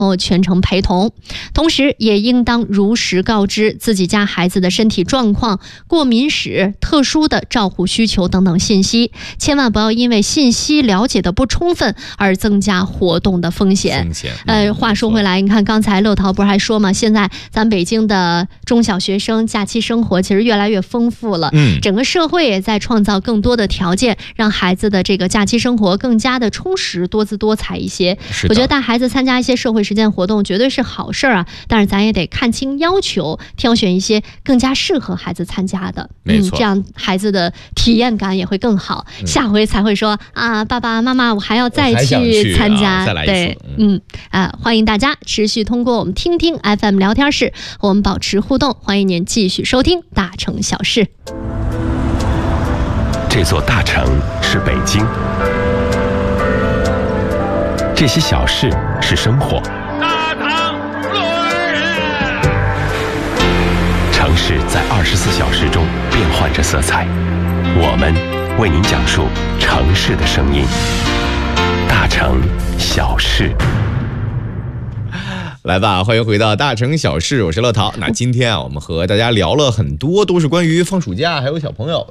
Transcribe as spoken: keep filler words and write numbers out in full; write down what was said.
哦全程陪同，同时也应当如实告知自己家孩子的身体状况、过敏史、特殊的照护需求等等信息，千万不要因为信息了解的不充分而增加活动的风险。 风险呃，话说回来，你看刚才乐淘不是还说嘛，现在咱北京的中小学生假期生活其实越来越丰富了， 嗯， 整个社会也在创造更多的条件，让孩子的这个假期生活更加的充实、多姿多彩一些。我觉得带孩子参加一些社会实践活动绝对是好事啊，但是咱也得看清要求，挑选一些更加适合孩子参加的， 没错， 嗯，这样孩子的体验感也会更好，嗯，下回才会说啊，爸爸妈妈，我还要再去参加， 啊，再来一次。 对，嗯啊，欢迎大家持续通过我们听听 F M 聊天室和我们保持互动，欢迎您继续收听大城小事。 这座大城是北京，这些小事是生活。 大唐论人， 城市在二十四小时中变换着色彩，我们为您讲述城市的声音。大城小事。 来吧，欢迎回到大城小事，我是乐淘。那今天啊，我们和大家聊了很多，都是关于放暑假还有小朋友